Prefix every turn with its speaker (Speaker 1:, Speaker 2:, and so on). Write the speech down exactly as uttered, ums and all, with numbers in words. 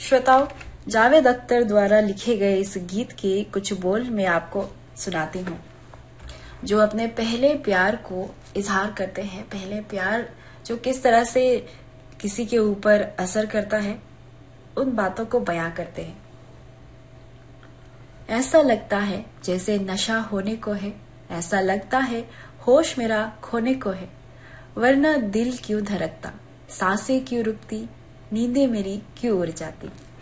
Speaker 1: श्रोताओं, जावेद अख्तर द्वारा लिखे गए इस गीत के कुछ बोल मैं आपको सुनाती हूँ, जो अपने पहले प्यार को इजहार करते हैं। पहले प्यार जो किस तरह से किसी के ऊपर असर करता है, उन बातों को बयां करते हैं। ऐसा लगता है जैसे नशा होने को है, ऐसा लगता है होश मेरा खोने को है, वरना दिल क्यों धड़कता, सांसें क्यों रुकती, नींदें मेरी क्यों उड़ जाती।